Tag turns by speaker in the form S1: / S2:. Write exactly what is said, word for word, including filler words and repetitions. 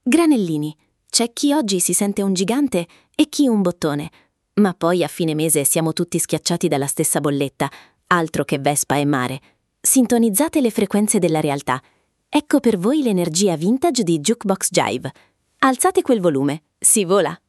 S1: Granellini. C'è chi oggi si sente un gigante e chi un bottone. Ma poi a fine mese siamo tutti schiacciati dalla stessa bolletta, altro che Vespa e mare. Sintonizzate le frequenze della realtà. Ecco per voi l'energia vintage di Jukebox Jive. Alzate quel volume, si vola!